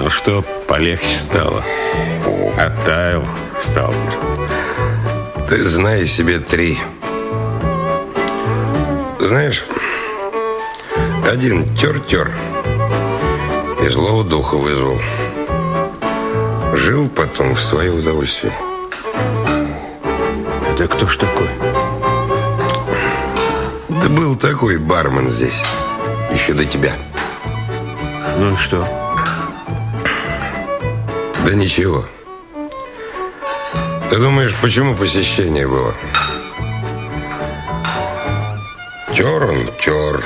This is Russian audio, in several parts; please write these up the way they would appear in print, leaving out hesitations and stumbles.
Ну что, полегче стало? Оттаял, сталкер? Ты знай себе 3. Знаешь, один тер-тер и злого духа вызвал. Жил потом в свое удовольствие. Это кто ж такой? Да был такой бармен здесь, еще до тебя. Ну и что? Да ничего. Ты думаешь, почему посещение было? Тер он, тер.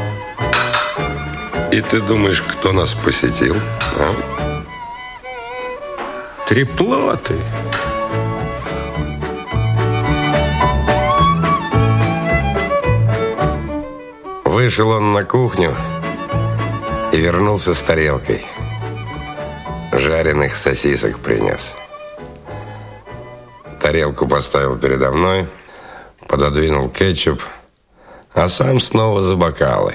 И ты думаешь, кто нас посетил? А? Трепло ты. Вышел он на кухню и вернулся с тарелкой. Жареных сосисок принес. Тарелку поставил передо мной, пододвинул кетчуп, а сам снова за бокалы.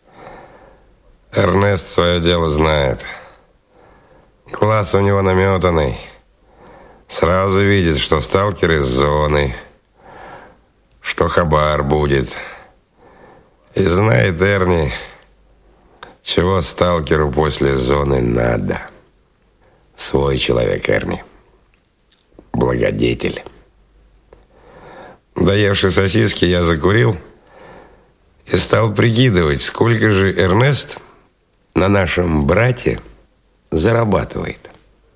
Эрнест свое дело знает. Глаз у него наметанный. Сразу видит, что сталкер из зоны, что хабар будет. И знает Эрни, чего сталкеру после зоны надо. Свой человек Эрни. Благодетель. Доевши сосиски, я закурил и стал прикидывать, сколько же Эрнест на нашем брате зарабатывает.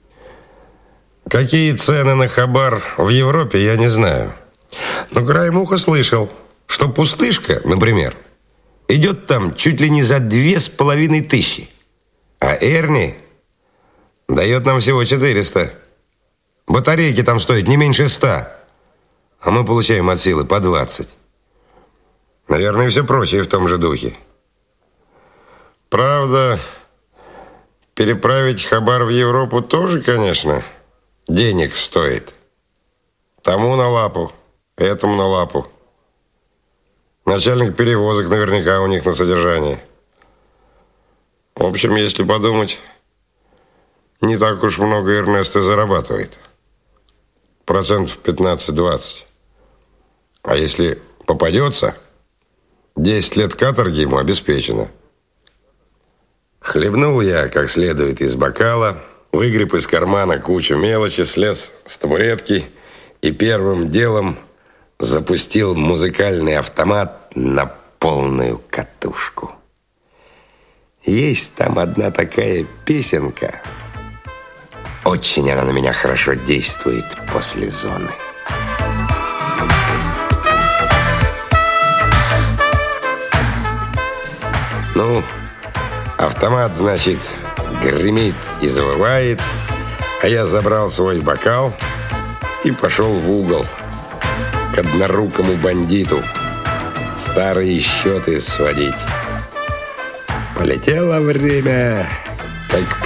Какие цены на хабар в Европе, я не знаю. Но краем уха слышал, что пустышка, например, идет там чуть ли не за 2500. А Эрни дает нам всего 400. Батарейки там стоят не меньше 100. А мы получаем от силы по 20. Наверное, и все прочее в том же духе. Правда, переправить хабар в Европу тоже, конечно, денег стоит. Тому на лапу, этому на лапу. Начальник перевозок наверняка у них на содержании. В общем, если подумать, не так уж много Эрнест и зарабатывает. 15-20%. А если попадется, 10 лет каторги ему обеспечено. Хлебнул я как следует из бокала, выгреб из кармана кучу мелочи, слез с табуретки и первым делом запустил музыкальный автомат на полную катушку. Есть там одна такая песенка. Очень она на меня хорошо действует после зоны. Ну, автомат, значит, гремит и завывает, а я забрал свой бокал и пошел в угол к однорукому бандиту старые счеты сводить. Полетело время, как